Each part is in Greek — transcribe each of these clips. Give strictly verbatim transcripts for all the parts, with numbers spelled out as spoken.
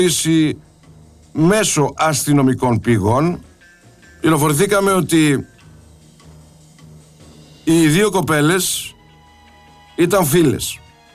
μέσω αστυνομικών πηγών. Πληροφορηθήκαμε ότι οι δύο κοπέλες ήταν φίλες.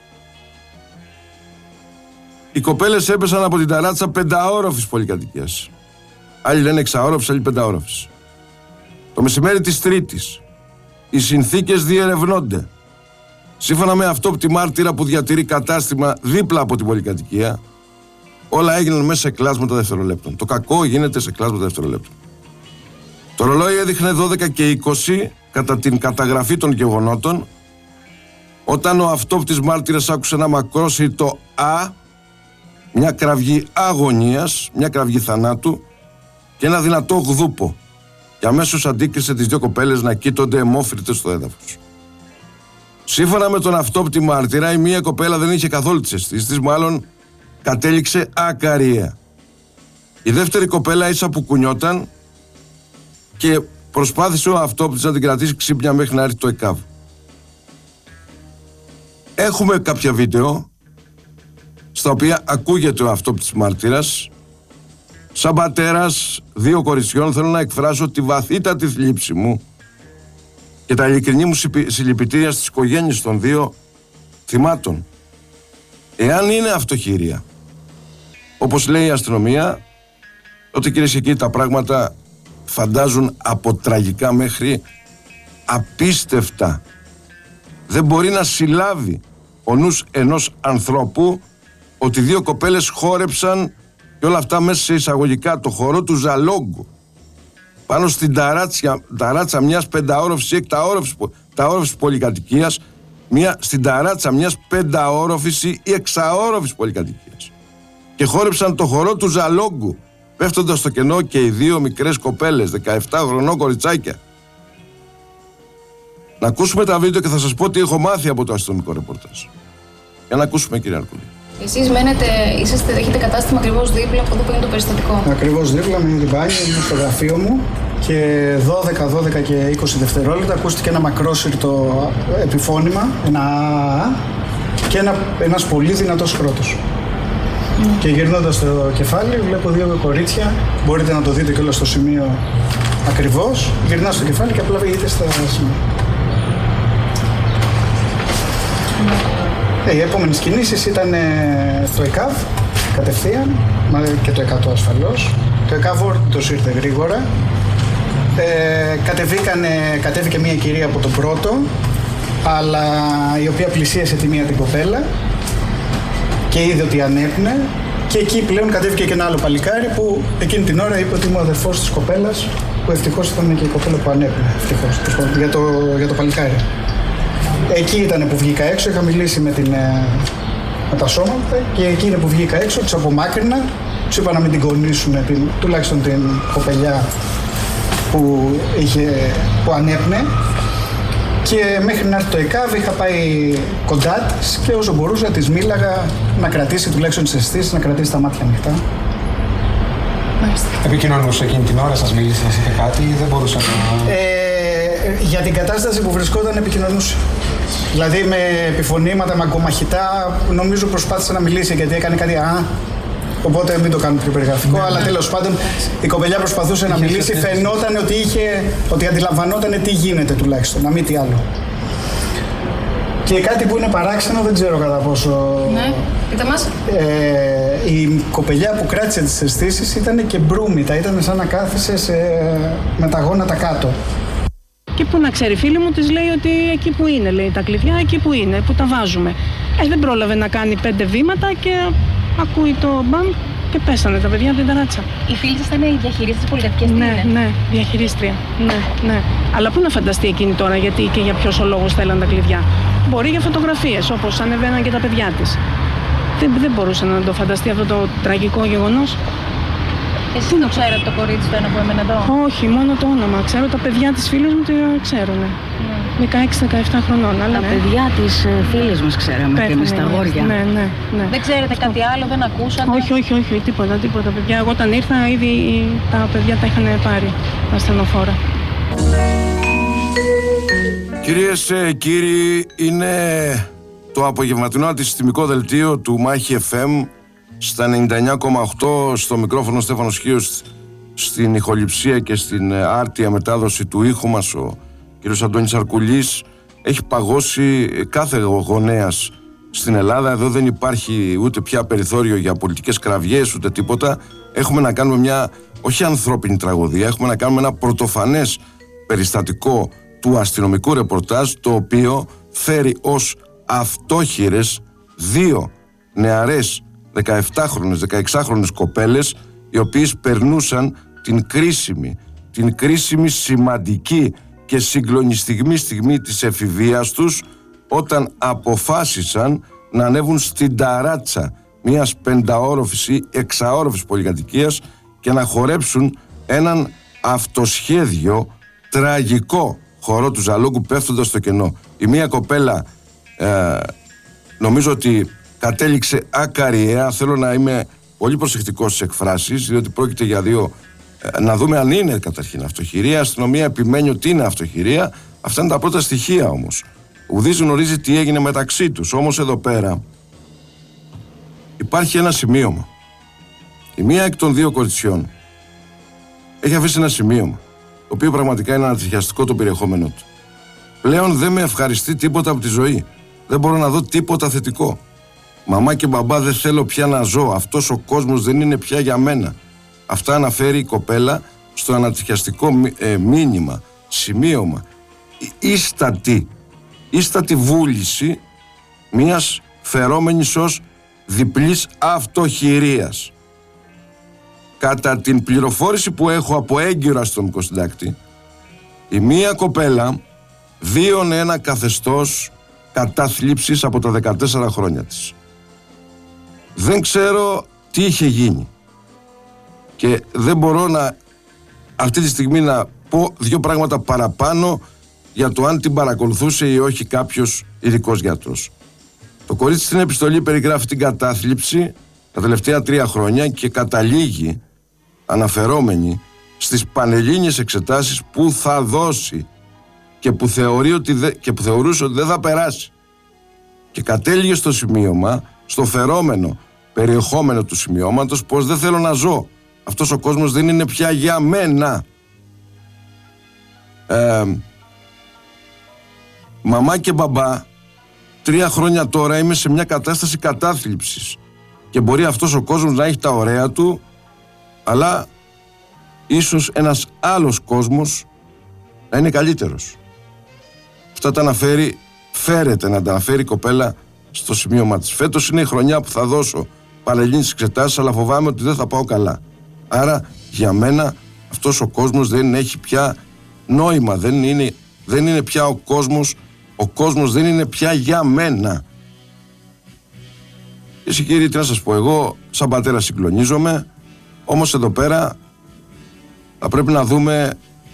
Οι κοπέλες έπεσαν από την ταράτσα πενταόροφης πολυκατοικίας. Άλλοι λένε εξαόροφης, άλλοι πενταόροφης. Το μεσημέρι της Τρίτης οι συνθήκες διερευνώνται. Σύμφωνα με αυτόπτη μάρτυρα που διατηρεί κατάστημα δίπλα από την πολυκατοικία, όλα έγιναν μέσα σε κλάσματα δευτερολέπτων. Το κακό γίνεται σε κλάσματα δευτερολέπτων. Το ρολόι έδειχνε δώδεκα και είκοσι κατά την καταγραφή των γεγονότων, όταν ο αυτόπτης μάρτυρας άκουσε ένα μακρόσυρτο «Α», μια κραυγή αγωνίας, μια κραυγή θανάτου και ένα δυνατό γδούπο, και αμέσως αντίκρισε τις δύο κοπέλες να κοίτονται αιμόφυρτες στο έδαφος. Σύμφωνα με τον αυτόπτη μάρτυρα, η μία κοπέλα δεν είχε καθόλου τις αισθήσεις της, μάλλον κατέληξε ακαρία. Η δεύτερη κοπέλα ίσα που κουνιόταν και προσπάθησε ο αυτόπτης να την κρατήσει ξύπνια μέχρι να έρθει το ΕΚΑΒ. Έχουμε κάποια βίντεο στα οποία ακούγεται ο αυτόπτης μάρτυρας. Σαν πατέρας δύο κοριτσιών θέλω να εκφράσω τη βαθύτατη θλίψη μου και τα ειλικρινή μου συλληπιτήρια στις οικογένειες των δύο θυμάτων. Εάν είναι αυτοχειρία, όπως λέει η αστυνομία, τότε κυρίες και κύριοι τα πράγματα φαντάζουν από τραγικά μέχρι απίστευτα. Δεν μπορεί να συλλάβει ο νους ενός ανθρώπου ότι δύο κοπέλες χόρεψαν και όλα αυτά μέσα σε εισαγωγικά το χώρο του Ζαλόγκου, πάνω στην ταράτσα, ταράτσα μιας πενταόροφης ή εκταόροφης πολυκατοικίας, μια, στην ταράτσα μιας πενταόροφης ή εξαόροφης πολυκατοικίας, και χόρεψαν το χορό του Ζαλόγκου, πέφτοντας στο κενό και οι δύο μικρές κοπέλες, δεκαεπτά χρονών κοριτσάκια. Να ακούσουμε τα βίντεο και θα σας πω τι έχω μάθει από το αστυνομικό ρεπορτάζ. Για να ακούσουμε, κύριε Αρκούλη. Εσείς μένετε, είσαστε, έχετε κατάστημα ακριβώς δίπλα από εδώ που είναι το περιστατικό. Ακριβώς δίπλα, με την μπάνια, είμαι στο γραφείο μου και δώδεκα, δώδεκα και είκοσι δευτερόλεπτα ακούστηκε ένα μακρόσυρτο επιφώνημα, ένα α, και ένα, ένας πολύ δυνατός κρότος. Mm. Και γυρνώντας το κεφάλι βλέπω δύο κορίτσια, μπορείτε να το δείτε και όλο στο σημείο ακριβώς, γυρνάω στο κεφάλι και απλά βγείτε στα σημεία. Mm. Οι επόμενες κινήσεις ήταν το ΕΚΑΒ κατευθείαν και το εκατό ασφαλώς. Το ΕΚΑΒ όρθιος ήρθε γρήγορα. Ε, κατεβήκανε, κατέβηκε μια κυρία από τον πρώτο, αλλά η οποία πλησίασε τη μία την κοπέλα και είδε ότι ανέπνε, και εκεί πλέον κατέβηκε και ένα άλλο παλικάρι που εκείνη την ώρα είπε ότι είμαι ο αδερφός της κοπέλας, που ευτυχώς ήταν και η κοπέλα που ανέπνε, ευτυχώς, για το, για το παλικάρι. Εκεί ήταν που βγήκα έξω, είχα μιλήσει με, την, με τα σώματα και εκεί είναι που βγήκα έξω, τους απομάκρυνα, τους είπα να μην την κονίσουν, την, τουλάχιστον την κοπελιά που, είχε, που ανέπνε, και μέχρι να έρθει το ΕΚΑΒ είχα πάει κοντά της και όσο μπορούσα της μίλαγα να κρατήσει τουλάχιστον τις αισθήσεις, να κρατήσει τα μάτια ανοιχτά. Επικοινωνούσε εκείνη την ώρα, σας μίλησε, είχε κάτι ή δεν μπορούσε να... Ε, για την κατάσταση που βρισκόταν επικοινωνούσε. Δηλαδή με επιφωνήματα, με αγκομαχητά, νομίζω προσπάθησε να μιλήσει γιατί έκανε κάτι α, οπότε μην το κάνουμε πιο περιγραφικό, ναι, αλλά ναι. Τέλος πάντων η κοπελιά προσπαθούσε να μιλήσει, φαινόταν ότι, είχε, ότι αντιλαμβανόταν τι γίνεται τουλάχιστον, να μην τι άλλο. Και κάτι που είναι παράξενο, δεν ξέρω κατά πόσο... Ναι, πείτε μας. Ε, η κοπελιά που κράτησε τις αισθήσεις ήταν και μπρούμητα, ήταν σαν να κάθισε σε... με τα γόνατα κάτω. Και που να ξέρει, φίλη μου της λέει ότι εκεί που είναι, λέει τα κλειδιά, εκεί που είναι, που τα βάζουμε. Ε, δεν πρόλαβε να κάνει πέντε βήματα και ακούει το μπαμ και πέσανε τα παιδιά από την ταράτσα. Η φίλη σας ήταν η διαχειρίστρια της πολυκατοικίας? Ναι, ναι, διαχειρίστρια. Ναι, ναι. Αλλά πού να φανταστεί εκείνη τώρα, γιατί και για ποιο λόγο θέλαν τα κλειδιά. Μπορεί για φωτογραφίες, όπως ανεβαίναν και τα παιδιά της. Δεν, δεν μπορούσε να το φανταστεί αυτό το τραγικό γεγονός. Εσύ το ξέρετε το κορίτσι το ένα που έμενε εδώ? Όχι, μόνο το όνομα. Ξέρω τα παιδιά της φίλης μου το ξέρουν. δεκαέξι δεκαεπτά χρονών. Αλλά τα ναι. παιδιά της φίλης μας ξέραμε. Πέθανε, και εμείς τα αγόρια. Ναι, ναι, ναι. Δεν ξέρετε κάτι άλλο, δεν ακούσατε? Όχι, όχι, όχι, τίποτα, τίποτα. Παιδιά, εγώ όταν ήρθα ήδη τα παιδιά τα είχαν πάρει τα ασθενοφόρα. Κυρίες και κύριοι, είναι το απογευματινό αντισυστημικό δελτίο του Μάχη εφ εμ στα ενενήντα εννιά κόμμα οκτώ στο μικρόφωνο Στέφανος Χίος, στην ηχοληψία και στην άρτια μετάδοση του ήχου μας ο κ. Αντώνης Αρκουλής. Έχει παγώσει κάθε γονέας στην Ελλάδα. Εδώ δεν υπάρχει ούτε πια περιθώριο για πολιτικές κραυγές ούτε τίποτα. Έχουμε να κάνουμε μια όχι ανθρώπινη τραγωδία, έχουμε να κάνουμε ένα πρωτοφανές περιστατικό του αστυνομικού ρεπορτάζ, το οποίο φέρει ως αυτόχειρες δύο νεαρές δεκαεπτάχρονες, δεκαεξάχρονες κοπέλες, οι οποίες περνούσαν την κρίσιμη, την κρίσιμη σημαντική και συγκλονιστική στιγμή της εφηβείας τους, όταν αποφάσισαν να ανέβουν στην ταράτσα μιας πενταόροφης ή εξαόροφης πολυκατοικίας και να χορέψουν έναν αυτοσχέδιο τραγικό χορό του Ζαλούγκου, πέφτοντας στο κενό. Η μία κοπέλα ε, νομίζω ότι κατέληξε ακαριέα. Θέλω να είμαι πολύ προσεκτικός στις εκφράσεις, διότι πρόκειται για δύο, ε, να δούμε αν είναι καταρχήν αυτοχειρία. Η αστυνομία επιμένει ότι είναι αυτοχειρία. Αυτά είναι τα πρώτα στοιχεία όμως. Ουδής γνωρίζει τι έγινε μεταξύ τους. Όμως εδώ πέρα υπάρχει ένα σημείωμα. Η μία εκ των δύο κοριτσιών έχει αφήσει ένα σημείωμα, το οποίο πραγματικά είναι ανατριχιαστικό το περιεχόμενό του. Πλέον δεν με ευχαριστεί τίποτα από τη ζωή. Δεν μπορώ να δω τίποτα θετικό. Μαμά και μπαμπά, δεν θέλω πια να ζω. Αυτός ο κόσμος δεν είναι πια για μένα. Αυτά αναφέρει η κοπέλα στο ανατριχιαστικό ε, μήνυμα, σημείωμα. Ίστατη, ίστατη βούληση μιας φερόμενης ως διπλής αυτοχειρίας. Κατά την πληροφόρηση που έχω από έγκυρο αστυνομικό συντάκτη, η μία κοπέλα βίωνε ένα καθεστώς κατάθλιψης από τα δεκατέσσερα χρόνια της. Δεν ξέρω τι είχε γίνει και δεν μπορώ να αυτή τη στιγμή να πω δύο πράγματα παραπάνω για το αν την παρακολουθούσε ή όχι κάποιος ειδικός γιατρός. Το κορίτσι στην επιστολή περιγράφει την κατάθλιψη τα τελευταία τρία χρόνια και καταλήγει αναφερόμενη στις πανελλήνιες εξετάσεις που θα δώσει και που, θεωρεί ότι δε, και που θεωρούσε ότι δεν θα περάσει. Και κατέληγε στο σημείωμα, στο φερόμενο περιεχόμενο του σημειώματος, πως δεν θέλω να ζω. Αυτός ο κόσμος δεν είναι πια για μένα. Ε, μαμά και μπαμπά, τρία χρόνια τώρα είμαι σε μια κατάσταση κατάθλιψης και μπορεί αυτός ο κόσμος να έχει τα ωραία του, αλλά ίσως ένας άλλος κόσμος να είναι καλύτερος. Αυτά τα αναφέρει, φέρεται να τα αναφέρει η κοπέλα στο σημείωμα της. Φέτος είναι η χρονιά που θα δώσω πανελλήνιες εξετάσεις, αλλά φοβάμαι ότι δεν θα πάω καλά. Άρα για μένα αυτός ο κόσμος δεν έχει πια νόημα, δεν είναι, δεν είναι πια ο κόσμος, ο κόσμος δεν είναι πια για μένα. Εσείς κύριοι, τι να σας πω, εγώ σαν πατέρα συγκλονίζομαι, όμως εδώ πέρα θα πρέπει να δούμε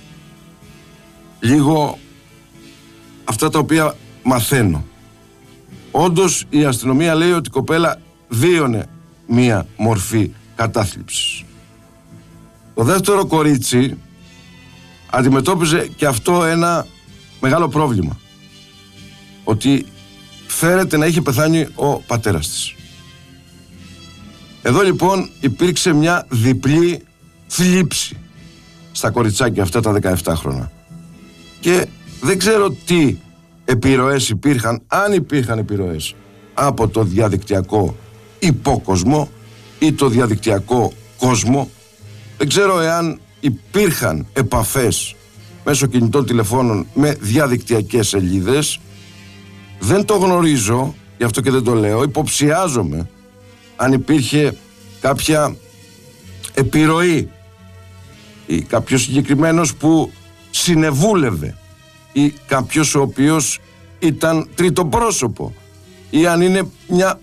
λίγο αυτά τα οποία μαθαίνω. Όντως η αστυνομία λέει ότι η κοπέλα βίωνε μία μορφή κατάθλιψης. Το δεύτερο κορίτσι αντιμετώπιζε και αυτό ένα μεγάλο πρόβλημα, ότι φέρεται να είχε πεθάνει ο πατέρας της. Εδώ λοιπόν υπήρξε μια διπλή θλίψη στα κοριτσάκια αυτά τα δεκαεπτά χρόνια. Και δεν ξέρω τι επιρροές υπήρχαν, αν υπήρχαν επιρροές από το διαδικτυακό υπόκοσμο ή το διαδικτυακό κόσμο. Δεν ξέρω εάν υπήρχαν επαφές μέσω κινητών τηλεφώνων με διαδικτυακές σελίδες. Δεν το γνωρίζω, γι' αυτό και δεν το λέω. Υποψιάζομαι αν υπήρχε κάποια επιρροή ή κάποιος συγκεκριμένος που συνεβούλευε ή κάποιος ο οποίος ήταν τρίτο πρόσωπο, ή αν είναι μια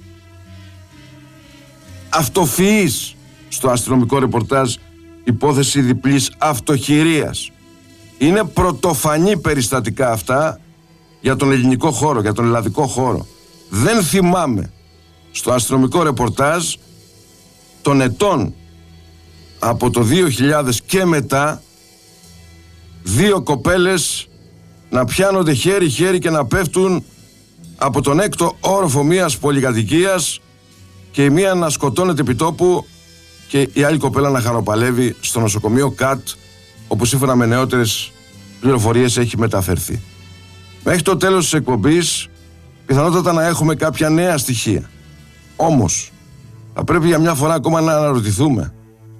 αυτοφυής στο αστυνομικό ρεπορτάζ υπόθεση διπλής αυτοχειρίας. Είναι πρωτοφανή περιστατικά αυτά για τον ελληνικό χώρο, για τον ελλαδικό χώρο. Δεν θυμάμαι στο αστυνομικό ρεπορτάζ των ετών από το δύο χιλιάδες και μετά δύο κοπέλες να πιάνονται χέρι-χέρι και να πέφτουν από τον έκτο όροφο μιας πολυκατοικίας και η μία να σκοτώνεται επί τόπου και η άλλη κοπέλα να χαροπαλεύει στο νοσοκομείο ΚΑΤ, όπου σύμφωνα με νεότερες πληροφορίες έχει μεταφερθεί. Μέχρι το τέλος της εκπομπής πιθανότατα να έχουμε κάποια νέα στοιχεία. Όμως θα πρέπει για μια φορά ακόμα να αναρωτηθούμε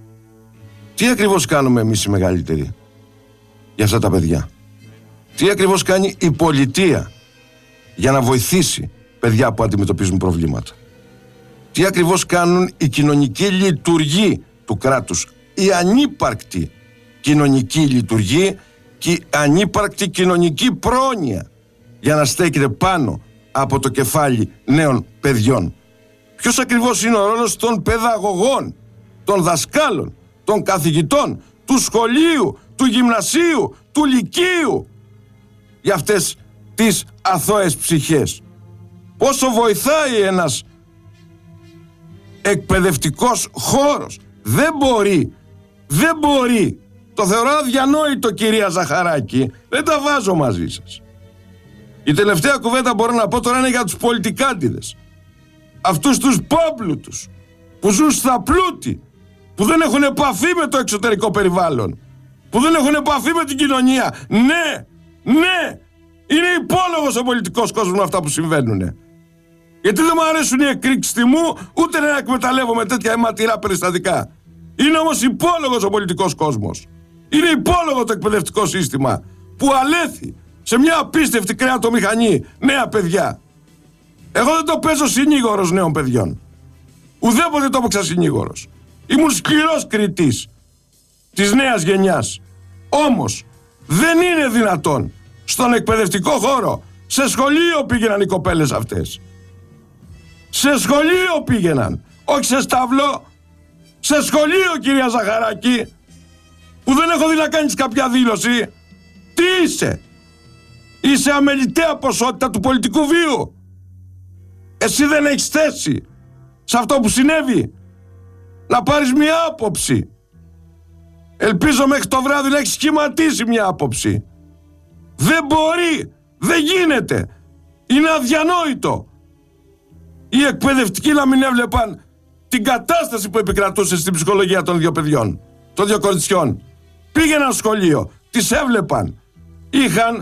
τι ακριβώς κάνουμε εμείς οι μεγαλύτεροι για αυτά τα παιδιά. Τι ακριβώς κάνει η πολιτεία για να βοηθήσει παιδιά που αντιμετωπίζουν προβλήματα. Τι ακριβώς κάνουν οι κοινωνικοί λειτουργοί του κράτους, η ανύπαρκτη κοινωνική λειτουργή και η ανύπαρκτη κοινωνική πρόνοια για να στέκεται πάνω από το κεφάλι νέων παιδιών. Ποιος ακριβώς είναι ο ρόλος των παιδαγωγών, των δασκάλων, των καθηγητών, του σχολείου, του γυμνασίου, του λυκείου για αυτές τις αθώες ψυχές. Πόσο βοηθάει ένας εκπαιδευτικός χώρος. Δεν μπορεί, δεν μπορεί. Το θεωρώ αδιανόητο, κυρία Ζαχαράκη. Δεν τα βάζω μαζί σας. Η τελευταία κουβέντα μπορώ να πω τώρα είναι για τους πολιτικάντιδες. Αυτούς τους πόμπλουτους που ζουν στα πλούτη, που δεν έχουν επαφή με το εξωτερικό περιβάλλον, που δεν έχουν επαφή με την κοινωνία. Ναι, ναι, είναι υπόλογος ο πολιτικός κόσμος με αυτά που συμβαίνουν. Γιατί δεν μου αρέσουν οι εκρήξεις τιμού, ούτε να εκμεταλλεύομαι τέτοια αιματηρά περιστατικά. Είναι όμως υπόλογος ο πολιτικός κόσμος. Είναι υπόλογο το εκπαιδευτικό σύστημα που αλέθη σε μια απίστευτη κρεατομηχανή νέα παιδιά. Εγώ δεν το παίζω συνήγορος νέων παιδιών. Ουδέποτε το έπαιξα συνήγορος. Ήμουν σκληρός κριτής της νέας γενιάς. Όμως δεν είναι δυνατόν στον εκπαιδευτικό χώρο, σε σχολείο πήγαιναν οι κοπέλες αυτές. Σε σχολείο πήγαιναν, όχι σε στάβλο. Σε σχολείο, κυρία Ζαχαράκη, που δεν έχω δει να κάνεις κάποια δήλωση. Τι είσαι? Είσαι αμεληταία ποσότητα του πολιτικού βίου. Εσύ δεν έχεις θέση σε αυτό που συνέβη. Να πάρεις μια άποψη. Ελπίζω μέχρι το βράδυ να έχεις σχηματίσει μια άποψη. Δεν μπορεί, δεν γίνεται. Είναι αδιανόητο οι εκπαιδευτικοί να μην έβλεπαν την κατάσταση που επικρατούσε στην ψυχολογία των δύο παιδιών, των δύο κοριτσιών. Πήγαιναν σχολείο, τις έβλεπαν. Είχαν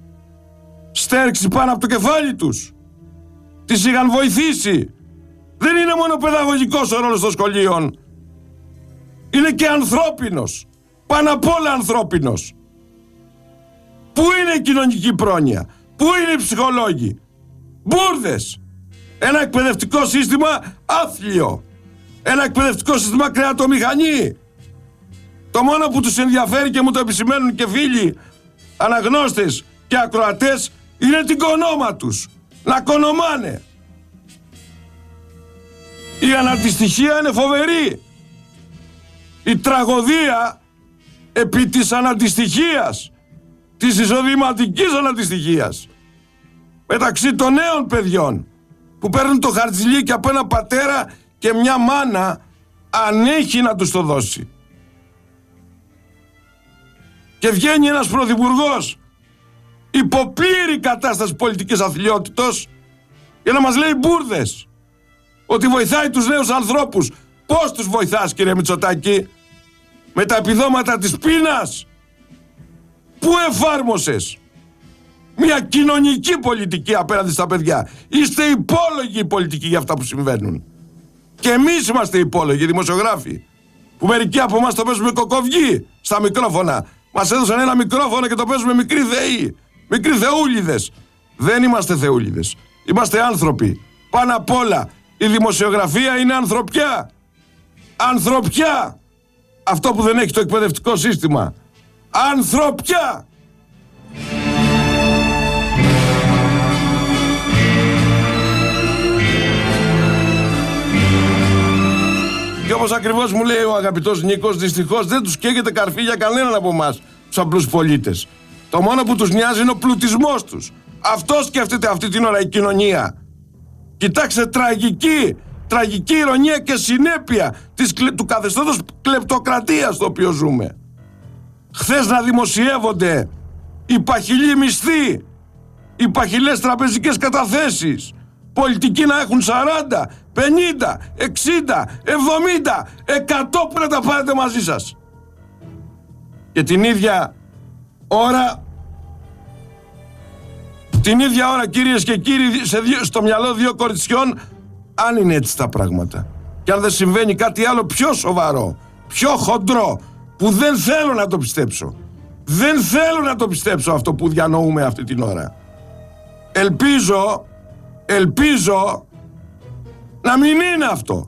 στέρξη πάνω από το κεφάλι τους. Τις είχαν βοηθήσει. Δεν είναι μόνο παιδαγωγικός ο ρόλος των σχολείων. Είναι και ανθρώπινος. Πάνω απ' όλα ανθρώπινος. Πού είναι η κοινωνική πρόνοια? Πού είναι οι ψυχολόγοι? Μπούρδες. Ένα εκπαιδευτικό σύστημα άθλιο. Ένα εκπαιδευτικό σύστημα κρεατομηχανή. Το μόνο που τους ενδιαφέρει και μου το επισημαίνουν και φίλοι αναγνώστες και ακροατές είναι την κονόμα τους. Να κονομάνε. Η αναντιστοιχία είναι φοβερή. Η τραγωδία επί της αναντιστοιχίας, της εισοδηματικής αναντιστοιχίας μεταξύ των νέων παιδιών που παίρνουν το χαρτζηλίκι από ένα πατέρα και μια μάνα, αν έχει να τους το δώσει. Και βγαίνει ένας πρωθυπουργός υπό πλήρη κατάσταση πολιτικής αθλιότητος για να μας λέει μπούρδες ότι βοηθάει τους νέους ανθρώπους. Πώς τους βοηθάς, κύριε Μητσοτάκη? Με τα επιδόματα της πείνας? Πού εφάρμοσες μια κοινωνική πολιτική απέναντι στα παιδιά? Είστε υπόλογοι οι πολιτικοί για αυτά που συμβαίνουν. Και εμείς είμαστε υπόλογοι, οι δημοσιογράφοι, που μερικοί από εμάς το παίζουμε κοκοβγί στα μικρόφωνα. Μας έδωσαν ένα μικρόφωνο και το παίζουμε μικροί θεοί, μικροί θεούλιδες. Δεν είμαστε θεούλιδες. Είμαστε άνθρωποι. Πάνω απ' όλα η δημοσιογραφία είναι ανθρωπιά. Ανθρωπιά. Αυτό που δεν έχει το εκπαιδευτικό σύστημα. Ανθρωπιά. Και όπως ακριβώς μου λέει ο αγαπητός Νίκος, δυστυχώς δεν τους καίγεται καρφί για κανέναν από εμάς, τους απλούς πολίτες. Το μόνο που τους νοιάζει είναι ο πλουτισμός τους. Αυτό σκέφτεται αυτή την ώρα η κοινωνία. Κοιτάξτε, τραγική, τραγική ηρωνία και συνέπεια της, του καθεστώτος κλεπτοκρατίας στο οποίο ζούμε. Χθες να δημοσιεύονται οι παχυλοί μισθοί, οι παχυλές τραπεζικές καταθέσεις, Πολιτικοί να έχουν σαράντα, πενήντα, εξήντα, εβδομήντα, εκατό που να τα πάρετε μαζί σας. Και την ίδια ώρα, την ίδια ώρα κυρίες και κύριοι, σε δύο, στο μυαλό δύο κοριτσιών, αν είναι έτσι τα πράγματα. Και αν δεν συμβαίνει κάτι άλλο πιο σοβαρό, πιο χοντρό, που δεν θέλω να το πιστέψω. Δεν θέλω να το πιστέψω αυτό που διανοούμε αυτή την ώρα. Ελπίζω, ελπίζω να μην είναι αυτό.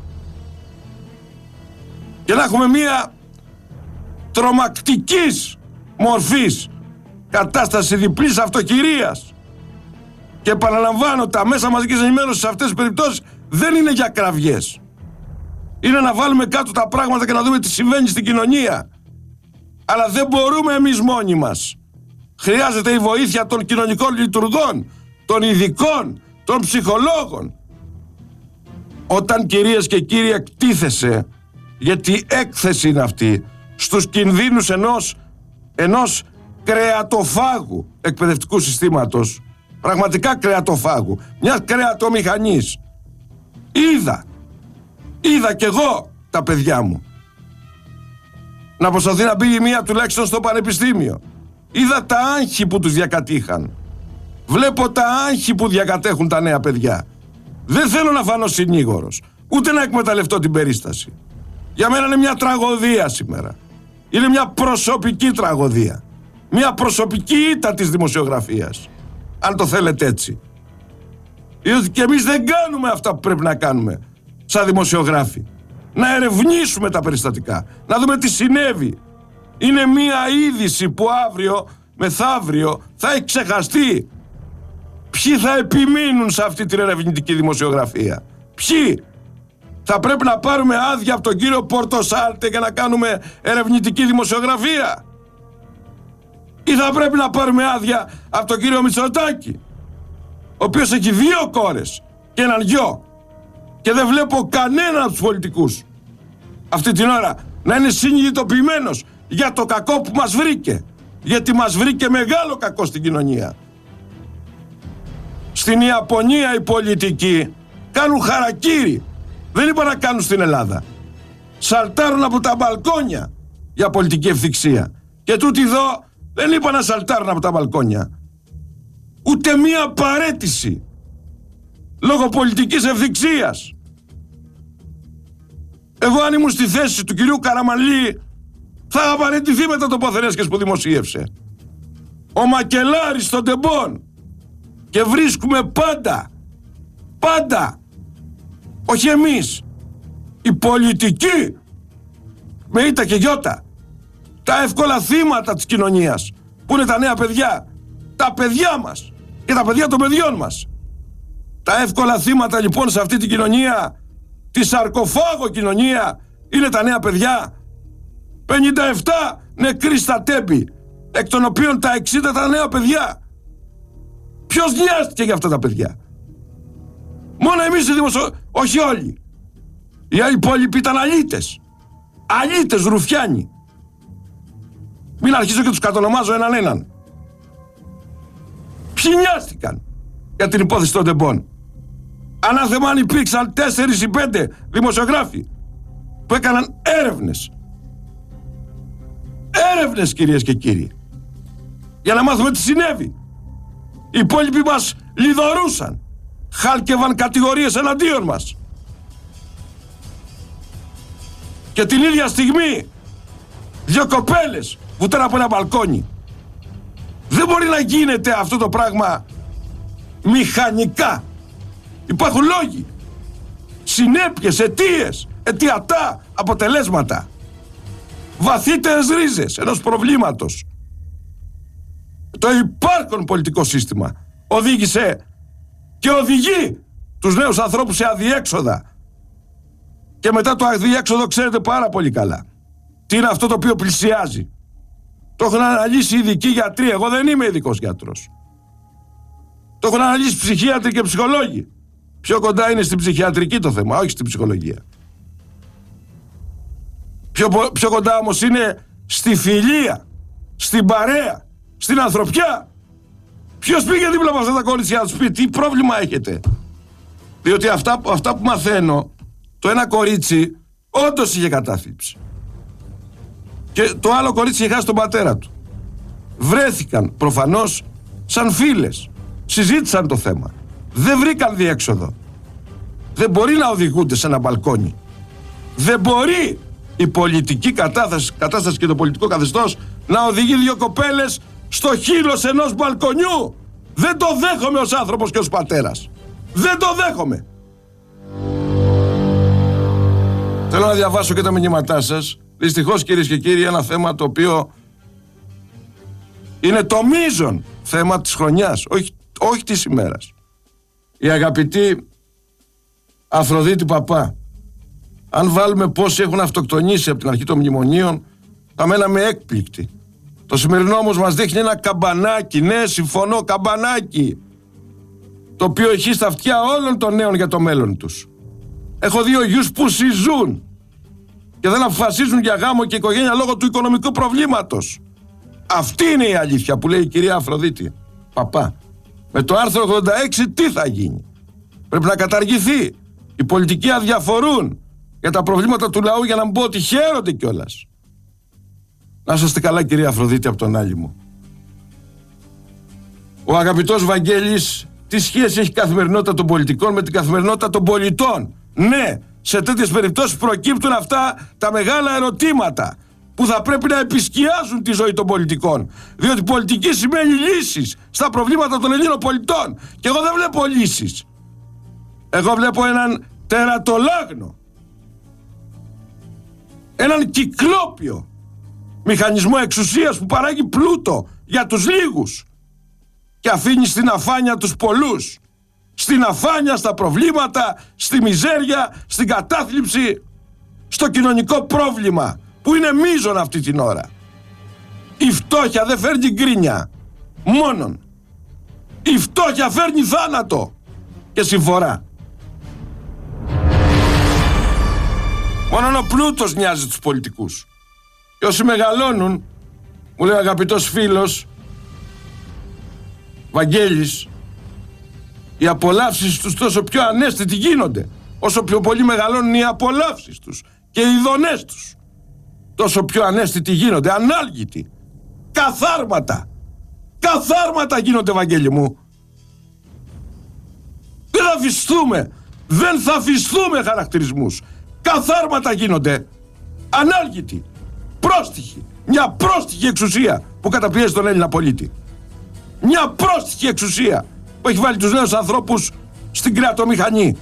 Και να έχουμε μία τρομακτικής μορφής κατάσταση διπλής αυτοκυρίας. Και επαναλαμβάνω, τα μέσα μαζικής ενημέρωσης σε αυτές τις περιπτώσεις δεν είναι για κραυγές. Είναι να βάλουμε κάτω τα πράγματα και να δούμε τι συμβαίνει στην κοινωνία. Αλλά δεν μπορούμε εμείς μόνοι μας. Χρειάζεται η βοήθεια των κοινωνικών λειτουργών, των ειδικών, των ψυχολόγων. Όταν, κυρίες και κύριοι, εκτίθεσαι, γιατί έκθεση είναι αυτή, στους κινδύνους ενός, ενός κρεατοφάγου εκπαιδευτικού συστήματος, πραγματικά κρεατοφάγου, μιας κρεατομηχανής, είδα, είδα κι εγώ τα παιδιά μου να προσπαθεί να μπει η μία τουλάχιστον στο πανεπιστήμιο. Είδα τα άγχη που τους διακατήχαν. Βλέπω τα άγχη που διακατέχουν τα νέα παιδιά. Δεν θέλω να φανώ συνήγορος, ούτε να εκμεταλλευτώ την περίσταση. Για μένα είναι μια τραγωδία σήμερα. Είναι μια προσωπική τραγωδία. Μια προσωπική ήττα της δημοσιογραφίας, αν το θέλετε έτσι. Διότι και εμείς δεν κάνουμε αυτά που πρέπει να κάνουμε σαν δημοσιογράφοι. Να ερευνήσουμε τα περιστατικά, να δούμε τι συνέβη. Είναι μια είδηση που αύριο, μεθαύριο θα έχει ξεχαστεί. Ποιοι θα επιμείνουν σε αυτή την ερευνητική δημοσιογραφία? Ποιοι? Θα πρέπει να πάρουμε άδεια από τον κύριο Πορτοσάλτε για να κάνουμε ερευνητική δημοσιογραφία? Ή θα πρέπει να πάρουμε άδεια από τον κύριο Μητσοτάκη, ο οποίος έχει δύο κόρες και έναν γιο, και δεν βλέπω κανέναν από τους πολιτικούς αυτή την ώρα να είναι συνειδητοποιημένος για το κακό που μας βρήκε, γιατί μας βρήκε μεγάλο κακό στην κοινωνία. Στην Ιαπωνία οι πολιτικοί κάνουν χαρακίρι, δεν είπα να κάνουν στην Ελλάδα. Σαλτάρουν από τα μπαλκόνια για πολιτική ευθυξία. Και τούτοι εδώ δεν είπα να σαλτάρουν από τα μπαλκόνια. Ούτε μία παρέτηση λόγω πολιτικής ευθυξίας. Εγώ αν ήμουν στη θέση του κυρίου Καραμανλή θα είχα παραιτηθεί με τα τοποθετήσεις που δημοσίευσε. Ο Μακελάρης των τεμπών. Και βρίσκουμε πάντα, πάντα, όχι εμείς, οι πολιτικοί, με ήττα και γιώτα, τα εύκολα θύματα της κοινωνίας, που είναι τα νέα παιδιά, τα παιδιά μας και τα παιδιά των παιδιών μας. Τα εύκολα θύματα λοιπόν σε αυτή την κοινωνία, τη σαρκοφάγο κοινωνία, είναι τα νέα παιδιά. πενήντα επτά νεκροί στα Τέμπη, εκ των οποίων τα εξήντα τα νέα παιδιά. Ποιος νοιάστηκε για αυτά τα παιδιά? Μόνο εμείς οι δημοσιο... όχι όλοι. Οι υπόλοιποι ήταν αλήτες. Αλήτες, ρουφιάνοι. Μην αρχίσω και τους κατονομάζω έναν έναν. Ποιοι νοιάστηκαν για την υπόθεση των τεμπών? Ανάθεμα αν υπήρξαν τέσσερις ή πέντε δημοσιογράφοι που έκαναν έρευνες. Έρευνες, κυρίες και κύριοι, για να μάθουμε τι συνέβη. Οι υπόλοιποι μας λιδωρούσαν, χάλκευαν κατηγορίες εναντίον μας. Και την ίδια στιγμή δύο κοπέλες βουτάνε από ένα μπαλκόνι. Δεν μπορεί να γίνεται αυτό το πράγμα μηχανικά. Υπάρχουν λόγοι, συνέπειες, αιτίες, αιτιατά αποτελέσματα, βαθύτερες ρίζες ενός προβλήματος. Το υπάρχον πολιτικό σύστημα οδήγησε και οδηγεί τους νέους ανθρώπους σε αδιέξοδα. Και μετά το αδιέξοδο ξέρετε πάρα πολύ καλά τι είναι αυτό το οποίο πλησιάζει. Το έχουν αναλύσει ειδικοί γιατροί. Εγώ δεν είμαι ειδικός γιατρός. Το έχουν αναλύσει ψυχίατροι και ψυχολόγοι. Πιο κοντά είναι στην ψυχιατρική το θέμα, όχι στην ψυχολογία. Πιο, πιο κοντά όμως είναι στη φιλία, στην παρέα, στην ανθρωπιά. Ποιος πήγε δίπλα από αυτά τα κορίτσια να τους πει τι πρόβλημα έχετε? Διότι αυτά, αυτά που μαθαίνω, το ένα κορίτσι όντως είχε κατάθλιψη. Και το άλλο κορίτσι είχε χάσει τον πατέρα του. Βρέθηκαν προφανώς σαν φίλες. Συζήτησαν το θέμα. Δεν βρήκαν διέξοδο. Δεν μπορεί να οδηγούνται σε ένα μπαλκόνι. Δεν μπορεί η πολιτική κατάσταση, κατάσταση και το πολιτικό καθεστώς να οδηγεί δύο κοπέλες στο χείλος ενός μπαλκονιού. Δεν το δέχομαι ως άνθρωπος και ως πατέρας. Δεν το δέχομαι. Θέλω να διαβάσω και τα μηνύματά σας. Δυστυχώς, κυρίες και κύριοι, ένα θέμα το οποίο είναι το μείζον θέμα της χρονιάς, όχι, όχι της ημέρας. Η αγαπητή Αφροδίτη Παπά. Αν βάλουμε πόσοι έχουν αυτοκτονήσει από την αρχή των μνημονίων, θα μέναμε έκπληκτοι. Το σημερινό όμως μας δείχνει ένα καμπανάκι, ναι, συμφωνώ, καμπανάκι, το οποίο έχει στα αυτιά όλων των νέων για το μέλλον τους. Έχω δύο γιους που συζούν και δεν αποφασίζουν για γάμο και οικογένεια λόγω του οικονομικού προβλήματος. Αυτή είναι η αλήθεια που λέει η κυρία Αφροδίτη Παπά. Με το άρθρο ογδόντα έξι τι θα γίνει? Πρέπει να καταργηθεί. Οι πολιτικοί αδιαφορούν για τα προβλήματα του λαού, για να μην πω ότι χαίρονται κιόλας. Να είστε καλά, κυρία Αφροδίτη, από τον άλλη μου. Ο αγαπητός Βαγγέλης, τι σχέση έχει η καθημερινότητα των πολιτικών με την καθημερινότητα των πολιτών? Ναι, σε τέτοιες περιπτώσεις προκύπτουν αυτά τα μεγάλα ερωτήματα που θα πρέπει να επισκιάζουν τη ζωή των πολιτικών. Διότι πολιτική σημαίνει λύσεις στα προβλήματα των Ελλήνων πολιτών. Και εγώ δεν βλέπω λύσεις. Εγώ βλέπω έναν τερατολάγνο, έναν κυκλόπιο μηχανισμό εξουσίας που παράγει πλούτο για τους λίγους και αφήνει στην αφάνεια τους πολλούς. Στην αφάνεια, στα προβλήματα, στη μιζέρια, στην κατάθλιψη, στο κοινωνικό πρόβλημα που είναι μείζον αυτή την ώρα. Η φτώχεια δεν φέρνει γκρίνια μόνον. Η φτώχεια φέρνει θάνατο και συμφορά. Μόνον ο πλούτος νοιάζει τους πολιτικούς. Και όσοι μεγαλώνουν, μου λέει ο αγαπητός φίλος Βαγγέλης, οι απολαύσεις τους τόσο πιο ανέστητοι γίνονται. Όσο πιο πολύ μεγαλώνουν οι απολαύσεις τους και οι ειδονές τους, τόσο πιο ανέστητοι γίνονται, ανάλγητοι. Καθάρματα. Καθάρματα γίνονται, Βαγγέλη μου. Δεν θα αφιστούμε. Δεν θα αφιστούμε χαρακτηρισμούς. Καθάρματα γίνονται. Ανάλγητοι. Πρόστιχοι. Μια πρόστιχη εξουσία που καταπιέζει τον Έλληνα πολίτη. Μια πρόστιχη εξουσία που έχει βάλει τους νέους ανθρώπους στην κρεατομηχανή.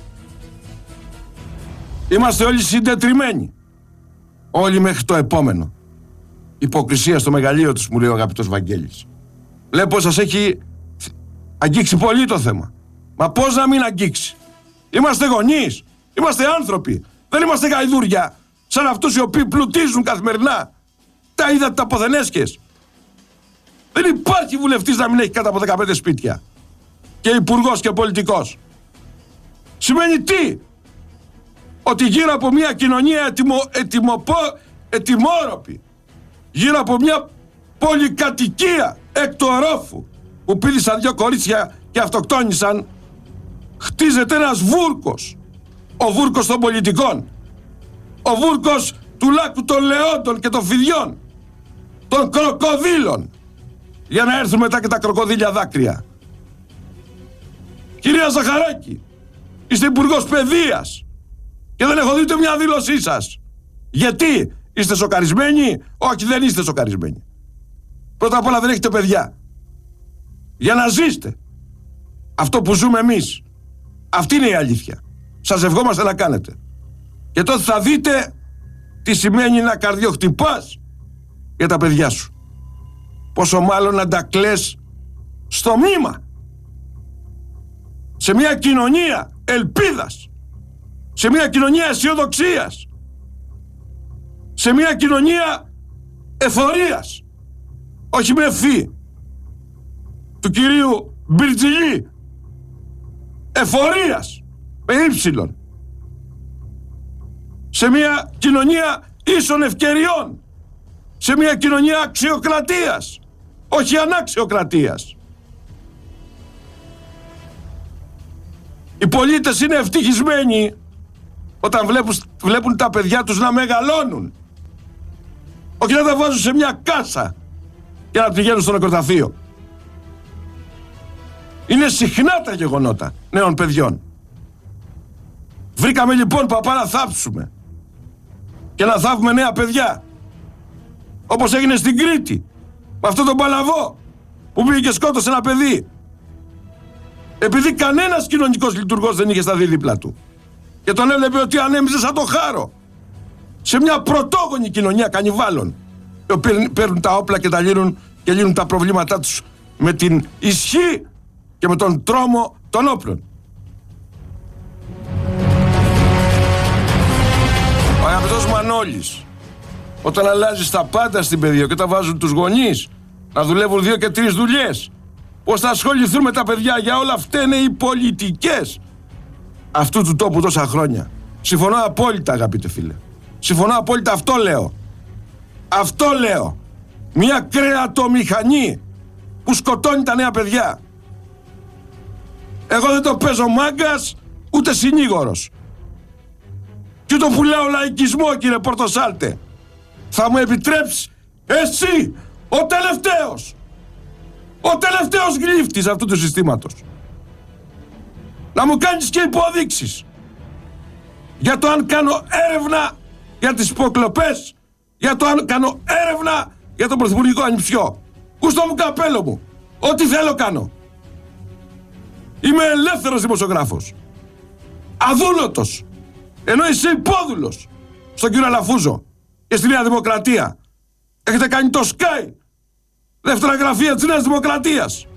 Είμαστε όλοι συντετριμμένοι. Όλοι μέχρι το επόμενο. Υποκρισία στο μεγαλείο τους, μου λέει ο αγαπητός Βαγγέλης. Βλέπω σας έχει αγγίξει πολύ το θέμα. Μα πώς να μην αγγίξει? Είμαστε γονείς. Είμαστε άνθρωποι. Δεν είμαστε γαϊδούρια σαν αυτούς οι οποίοι πλουτίζουν καθημερινά. Τα είδατε τα ποθενέσχες? Δεν υπάρχει βουλευτής να μην έχει κάτω από δεκαπέντε σπίτια. Και υπουργός και πολιτικός. Σημαίνει τι? Ότι γύρω από μια κοινωνία ετοιμο, ετοιμοπο, ετοιμόρροπη, γύρω από μια πολυκατοικία εκ του ορόφου που πήδησαν δυο κορίτσια και αυτοκτόνησαν, χτίζεται ένας βούρκος. Ο βούρκος των πολιτικών. Ο βούρκος του λάκκου των λεόντων και των φιδιών. Των κροκοδίλων. Για να έρθουν μετά και τα κροκοδίλια δάκρυα. Κυρία Ζαχαράκη, είστε υπουργός παιδείας και δεν έχω δει ούτε μια δήλωσή σας. Γιατί? Είστε σοκαρισμένοι? Όχι, δεν είστε σοκαρισμένοι. Πρώτα απ' όλα δεν έχετε παιδιά. Για να ζήστε αυτό που ζούμε εμείς. Αυτή είναι η αλήθεια. Σας ευχόμαστε να κάνετε. Και τότε θα δείτε τι σημαίνει να καρδιοχτυπάς για τα παιδιά σου. Πόσο μάλλον να τα κλαις στο μνήμα. Σε μια κοινωνία ελπίδας. Σε μια κοινωνία αισιοδοξίας. Σε μια κοινωνία εφορίας. Όχι με φύ του κυρίου Μπυρτζιλή. Εφορίας με ύψιλον. Σε μια κοινωνία ίσων ευκαιριών. Σε μια κοινωνία αξιοκρατίας. Όχι αναξιοκρατίας. Οι πολίτες είναι ευτυχισμένοι όταν βλέπουν, βλέπουν τα παιδιά τους να μεγαλώνουν. Όχι να τα βάζουν σε μια κάσα και να πηγαίνουν στο νεκροταφείο. Είναι συχνά τα γεγονότα νέων παιδιών. Βρήκαμε λοιπόν παπά να θάψουμε και να θάβουμε νέα παιδιά, όπως έγινε στην Κρήτη με αυτόν τον Παλαβό που πήγε και σκότωσε ένα παιδί επειδή κανένας κοινωνικός λειτουργός δεν είχε σταθεί δίπλα του και τον έβλεπε ότι ανέμιζε σαν το χάρο σε μια πρωτόγονη κοινωνία κανιβάλων που παίρνουν τα όπλα και τα λύνουν και λύνουν τα προβλήματά τους με την ισχύ και με τον τρόμο των όπλων. Ο αγαπητός Μανώλης, όταν αλλάζεις τα πάντα στην παιδεία και όταν βάζουν τους γονείς να δουλεύουν δύο και τρεις δουλειές, πώς θα ασχοληθούν με τα παιδιά, για όλα φταίνε οι πολιτικές αυτού του τόπου τόσα χρόνια. Συμφωνώ απόλυτα, αγαπητέ φίλε. Συμφωνώ απόλυτα, αυτό λέω. Αυτό λέω. Μια κρεατομηχανή που σκοτώνει τα νέα παιδιά. Εγώ δεν το παίζω μάγκας, ούτε συνήγορος. Και το πουλάω λαϊκισμό, κύριε Πορτοσάλτε. Θα μου επιτρέψει εσύ, ο τελευταίος, ο τελευταίος γλύφτης αυτού του συστήματος, να μου κάνεις και υποδείξεις για το αν κάνω έρευνα για τις υποκλοπές, για το αν κάνω έρευνα για τον πρωθυπουργικό ανιψιό. Κούστο μου καπέλο μου, ό,τι θέλω κάνω. Είμαι ελεύθερος δημοσιογράφος, αδούλωτος, ενώ είσαι υπόδουλος στον κύριο Αλαφούζο και στη Νέα Δημοκρατία. Έχετε κάνει το Sky, δεύτερα γραφεία της Νέας Δημοκρατίας.